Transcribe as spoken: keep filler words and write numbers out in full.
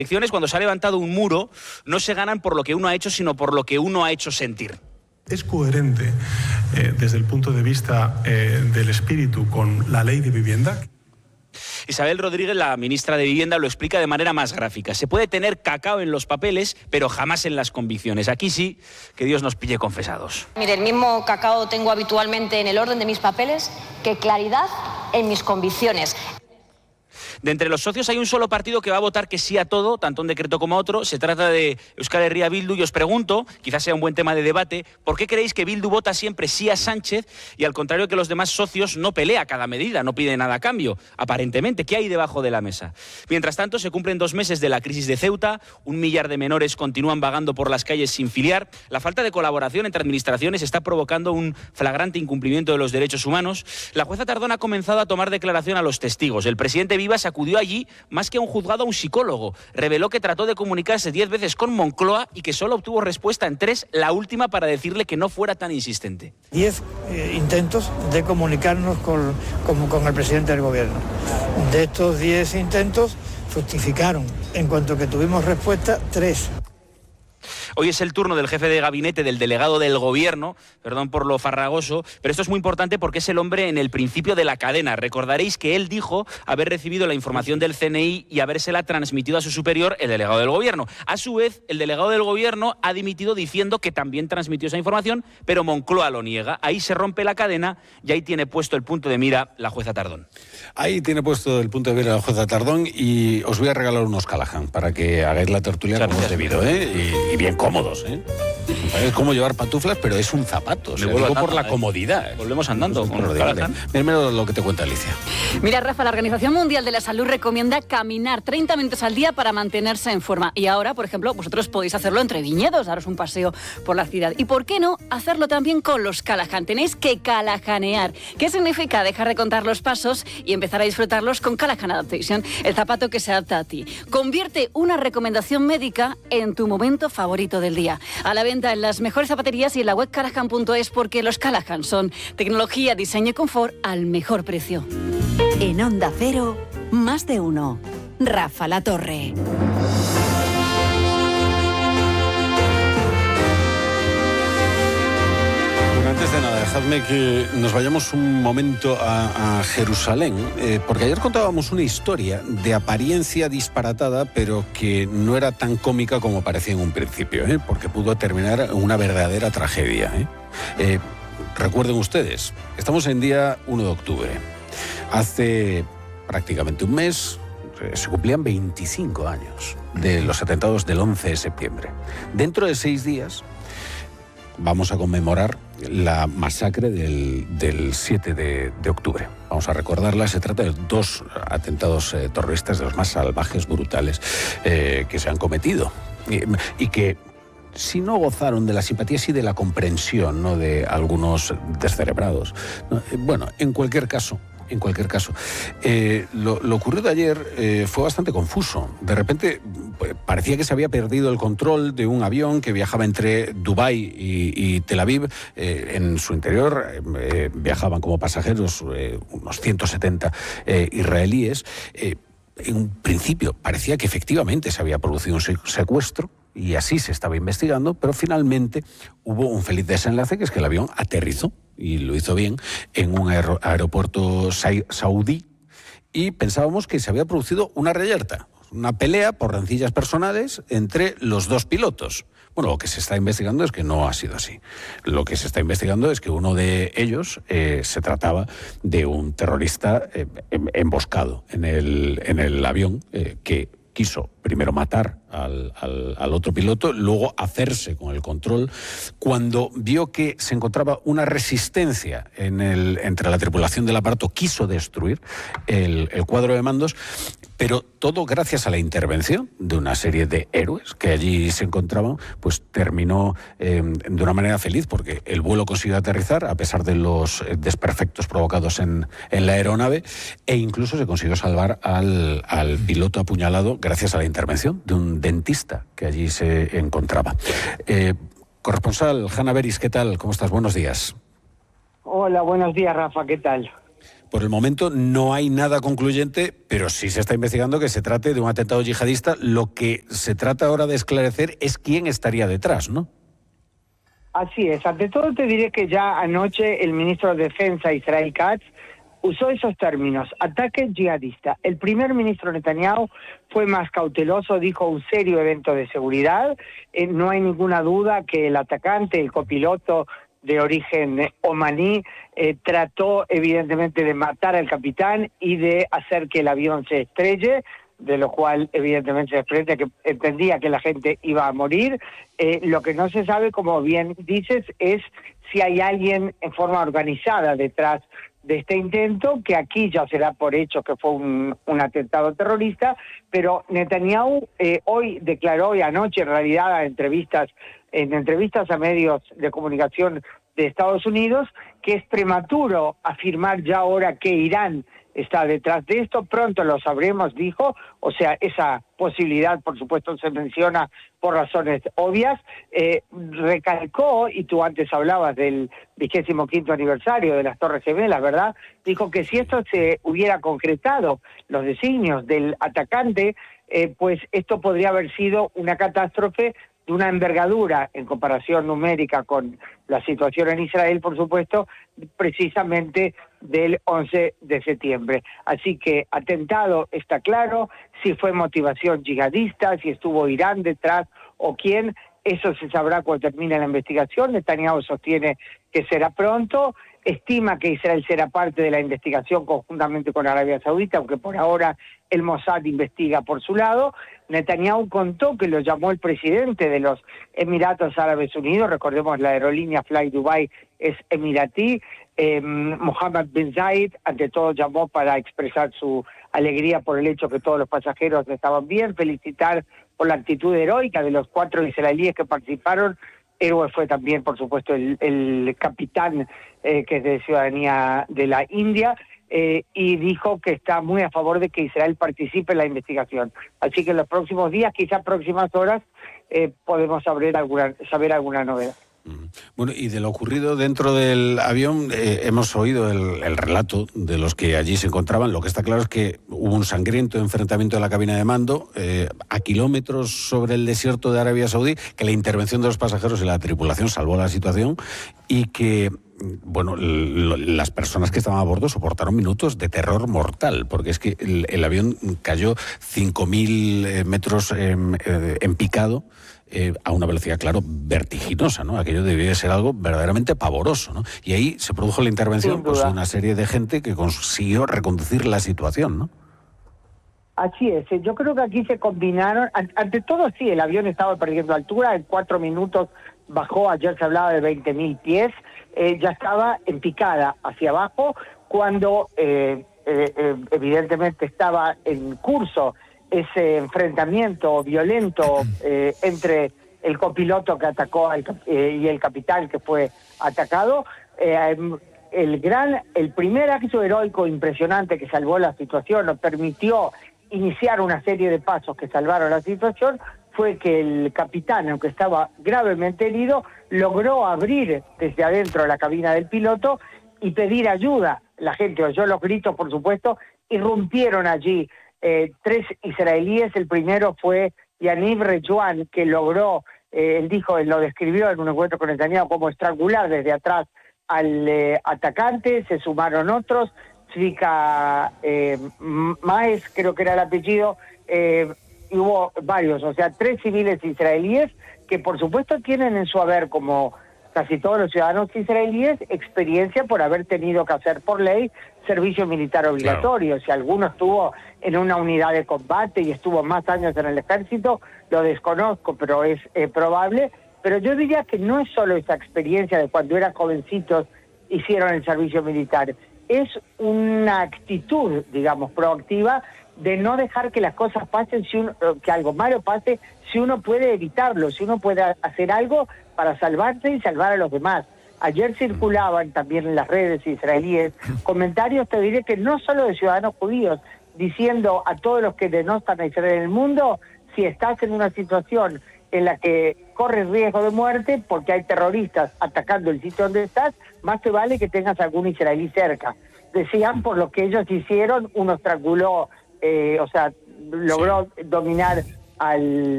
Elecciones, cuando se ha levantado un muro, no se ganan por lo que uno ha hecho, sino por lo que uno ha hecho sentir. Es coherente eh, desde el punto de vista eh, del espíritu con la ley de vivienda. Isabel Rodríguez, la ministra de Vivienda, lo explica de manera más gráfica. Se puede tener cacao en los papeles, pero jamás en las convicciones. Aquí sí, que Dios nos pille confesados. Mire, el mismo cacao tengo habitualmente en el orden de mis papeles que claridad en mis convicciones. De entre los socios hay un solo partido que va a votar que sí a todo, tanto un decreto como a otro. Se trata de Euskal Herria Bildu y os pregunto, quizás sea un buen tema de debate, ¿por qué creéis que Bildu vota siempre sí a Sánchez y al contrario que los demás socios no pelea cada medida, no pide nada a cambio? Aparentemente, ¿qué hay debajo de la mesa? Mientras tanto, se cumplen dos meses de la crisis de Ceuta, un millar de menores continúan vagando por las calles sin filiar, la falta de colaboración entre administraciones está provocando un flagrante incumplimiento de los derechos humanos. La jueza Tardón ha comenzado a tomar declaración a los testigos. El presidente Vivas acudió allí más que a un juzgado a un psicólogo. Reveló que trató de comunicarse diez veces con Moncloa y que solo obtuvo respuesta en tres, la última para decirle que no fuera tan insistente. Diez eh, intentos de comunicarnos con, con, con el presidente del gobierno. De estos diez intentos, fructificaron. En cuanto que tuvimos respuesta, tres. Hoy es el turno del jefe de gabinete, del delegado del gobierno, perdón por lo farragoso, pero esto es muy importante porque es el hombre en el principio de la cadena. Recordaréis que él dijo haber recibido la información del C N I y habérsela transmitido a su superior, el delegado del gobierno. A su vez, el delegado del gobierno ha dimitido diciendo que también transmitió esa información, pero Moncloa lo niega. Ahí se rompe la cadena y ahí tiene puesto el punto de mira la jueza Tardón. Ahí tiene puesto el punto de mira la jueza Tardón y os voy a regalar unos Callahan para que hagáis la tertulia Muchas como es gracias. debido, ¿eh? Y, y bien cómodos, ¿eh? Es como llevar pantuflas, pero es un zapato. O sea, Me vuelvo digo por andando, la ¿eh? comodidad. Volvemos andando con los Callahan. Primero lo que te cuenta Alicia. Mira, Rafa, la Organización Mundial de la Salud recomienda caminar treinta minutos al día para mantenerse en forma. Y ahora, por ejemplo, vosotros podéis hacerlo entre viñedos, daros un paseo por la ciudad. ¿Y por qué no hacerlo también con los Callahan? Tenéis que callahanear. ¿Qué significa dejar de contar los pasos y empezar a disfrutarlos con Callahan Adaptation, el zapato que se adapta a ti? Convierte una recomendación médica en tu momento favorito del día. A la venta en las mejores zapaterías y en la web callahan punto es, porque los Callahan son tecnología, diseño y confort al mejor precio. En Onda Cero, más de uno. Rafa La Torre. Antes de nada, dejadme que nos vayamos un momento a, a Jerusalén, eh, porque ayer contábamos una historia de apariencia disparatada, pero que no era tan cómica como parecía en un principio, ¿eh? Porque pudo terminar en una verdadera tragedia, ¿eh? Eh, recuerden ustedes, estamos en día uno de octubre. Hace prácticamente un mes eh, se cumplían veinticinco años de los atentados del once de septiembre. Dentro de seis días vamos a conmemorar la masacre del, del siete de octubre. Vamos a recordarla. Se trata de dos atentados eh, terroristas de los más salvajes, brutales eh, que se han cometido. Y, y que, si no gozaron de la simpatía, sí de la comprensión, ¿no?, de algunos descerebrados, ¿no? Bueno, en cualquier caso, En cualquier caso, eh, lo, lo ocurrido ayer eh, fue bastante confuso. De repente pues, parecía que se había perdido el control de un avión que viajaba entre Dubái y, y Tel Aviv. Eh, en su interior eh, viajaban como pasajeros eh, unos ciento setenta eh, israelíes. Eh, en un principio parecía que efectivamente se había producido un secuestro, y así se estaba investigando, pero finalmente hubo un feliz desenlace, que es que el avión aterrizó, y lo hizo bien, en un aer- aeropuerto sa- saudí, y pensábamos que se había producido una reyerta, una pelea por rencillas personales entre los dos pilotos. Bueno, lo que se está investigando es que no ha sido así. Lo que se está investigando es que uno de ellos eh, se trataba de un terrorista eh, emboscado en el, en el avión eh, que quiso primero matar al, al, al otro piloto, luego hacerse con el control. Cuando vio que se encontraba una resistencia en el, entre la tripulación del aparato, quiso destruir el, el cuadro de mandos, pero todo gracias a la intervención de una serie de héroes que allí se encontraban, pues terminó eh, de una manera feliz, porque el vuelo consiguió aterrizar a pesar de los desperfectos provocados en, en la aeronave, e incluso se consiguió salvar al, al piloto apuñalado gracias a la intervención de un dentista que allí se encontraba. Eh, corresponsal Hanna Beris, ¿qué tal? ¿Cómo estás? Buenos días. Hola, buenos días, Rafa, ¿qué tal? Por el momento no hay nada concluyente, pero sí se está investigando que se trate de un atentado yihadista. Lo que se trata ahora de esclarecer es quién estaría detrás, ¿no? Así es. Ante todo te diré que ya anoche el ministro de Defensa, Israel Katz, usó esos términos, ataque yihadista. El primer ministro Netanyahu fue más cauteloso, dijo un serio evento de seguridad. Eh, no hay ninguna duda que el atacante, el copiloto de origen omaní, eh, trató evidentemente de matar al capitán y de hacer que el avión se estrelle, de lo cual evidentemente se desprende que entendía que la gente iba a morir. Eh, lo que no se sabe, como bien dices, es si hay alguien en forma organizada detrás de este intento, que aquí ya se da por hecho que fue un, un atentado terrorista, pero Netanyahu eh, hoy declaró, y anoche en realidad a entrevistas, en entrevistas a medios de comunicación de Estados Unidos, que es prematuro afirmar ya ahora que Irán está detrás de esto. Pronto lo sabremos, dijo. O sea, esa posibilidad, por supuesto, se menciona por razones obvias. Eh, recalcó, y tú antes hablabas del vigésimo quinto aniversario de las Torres Gemelas, ¿verdad? Dijo que si esto se hubiera concretado, los designios del atacante, eh, pues esto podría haber sido una catástrofe de una envergadura en comparación numérica con la situación en Israel, por supuesto, precisamente del once de septiembre. Así que atentado está claro, si fue motivación yihadista, si estuvo Irán detrás o quién, eso se sabrá cuando termine la investigación. Netanyahu sostiene que será pronto, estima que Israel será parte de la investigación conjuntamente con Arabia Saudita, aunque por ahora el Mossad investiga por su lado. Netanyahu contó que lo llamó el presidente de los Emiratos Árabes Unidos, recordemos la aerolínea Fly Dubai es emiratí, eh, Mohammed bin Zayed, ante todo llamó para expresar su alegría por el hecho que todos los pasajeros estaban bien, felicitar por la actitud heroica de los cuatro israelíes que participaron. Héroe fue también, por supuesto, el, el capitán eh, que es de ciudadanía de la India, eh, y dijo que está muy a favor de que Israel participe en la investigación. Así que en los próximos días, quizás próximas horas, eh, podemos saber alguna, saber alguna novedad. Bueno, y de lo ocurrido dentro del avión, eh, hemos oído el, el relato de los que allí se encontraban. Lo que está claro es que hubo un sangriento enfrentamiento en la cabina de mando, eh, a kilómetros sobre el desierto de Arabia Saudí, que la intervención de los pasajeros y la tripulación salvó la situación y que, bueno, l- las personas que estaban a bordo soportaron minutos de terror mortal, porque es que el, el avión cayó cinco mil eh, metros eh, eh, en picado, Eh, a una velocidad, claro, vertiginosa, ¿no? Aquello debía ser algo verdaderamente pavoroso, ¿no? Y ahí se produjo la intervención pues, de una serie de gente que consiguió reconducir la situación, ¿no? Así es, yo creo que aquí se combinaron, ante todo sí, el avión estaba perdiendo altura, en cuatro minutos bajó, ayer se hablaba de veinte mil pies, eh, ya estaba en picada hacia abajo, cuando eh, eh, evidentemente estaba en curso ese enfrentamiento violento eh, entre el copiloto que atacó al, eh, y el capitán que fue atacado. Eh, el gran, el primer acto heroico impresionante que salvó la situación, o permitió iniciar una serie de pasos que salvaron la situación, fue que el capitán, aunque estaba gravemente herido, logró abrir desde adentro la cabina del piloto y pedir ayuda. La gente oyó los gritos, por supuesto, irrumpieron allí Eh, tres israelíes. El primero fue Yaniv Rejuan, que logró, eh, él dijo, él lo describió en un encuentro con Netanyahu como estrangular desde atrás al eh, atacante. Se sumaron otros, Tzvika eh, Maes, creo que era el apellido, eh, y hubo varios, o sea, tres civiles israelíes que por supuesto tienen en su haber, como casi todos los ciudadanos israelíes, experiencia por haber tenido que hacer por ley servicio militar obligatorio. Claro. Si alguno estuvo en una unidad de combate y estuvo más años en el ejército, lo desconozco, pero es eh, probable. Pero yo diría que no es solo esa experiencia de cuando eran jovencitos hicieron el servicio militar, es una actitud, digamos, proactiva de no dejar que las cosas pasen, si uno, que algo malo pase, si uno puede evitarlo, si uno puede hacer algo para salvarse y salvar a los demás. Ayer circulaban también en las redes israelíes comentarios, te diré que no solo de ciudadanos judíos, diciendo a todos los que denostan a Israel en el mundo, si estás en una situación en la que corres riesgo de muerte porque hay terroristas atacando el sitio donde estás, más te vale que tengas algún israelí cerca. decían, por lo que ellos hicieron, uno estranguló, eh, o sea, logró sí. dominar al